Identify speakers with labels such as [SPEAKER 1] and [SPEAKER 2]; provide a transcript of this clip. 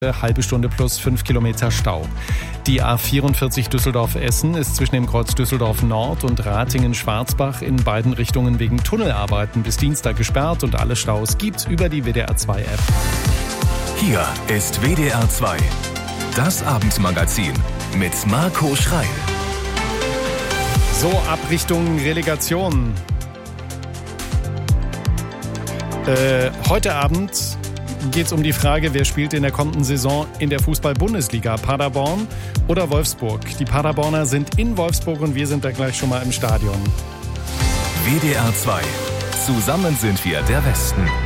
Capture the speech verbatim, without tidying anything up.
[SPEAKER 1] Halbe Stunde plus fünf Kilometer Stau. Die A vierundvierzig Düsseldorf-Essen ist zwischen dem Kreuz Düsseldorf Nord und Ratingen-Schwarzbach in beiden Richtungen wegen Tunnelarbeiten bis Dienstag gesperrt und alle Staus gibt's über die W D R zwei App.
[SPEAKER 2] Hier ist W D R zwei, das Abendmagazin mit Marco Schreil.
[SPEAKER 1] So, ab Richtung Relegation. Äh, heute Abend geht es um die Frage, wer spielt in der kommenden Saison in der Fußball-Bundesliga, Paderborn oder Wolfsburg. Die Paderborner sind in Wolfsburg und wir sind da gleich schon mal im Stadion.
[SPEAKER 2] W D R zwei. Zusammen sind wir der Westen.